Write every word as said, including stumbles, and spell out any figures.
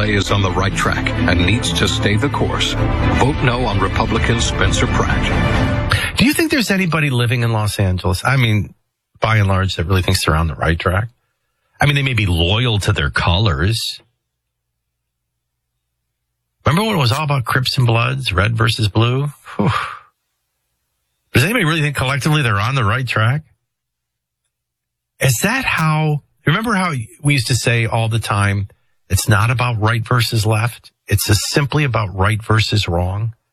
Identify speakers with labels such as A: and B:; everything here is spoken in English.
A: A is on the right track and needs to stay the course. Vote no on Republican Spencer Pratt.
B: Do you think there's anybody living in Los Angeles, I mean, by and large, that really thinks they're on the right track? I mean, they may be loyal to their colors. Remember when it was all about Crips and Bloods, red versus blue? Whew. Does anybody really think collectively they're on the right track? Is that how, remember how we used to say all the time, it's not about right versus left. It's just simply about right versus wrong.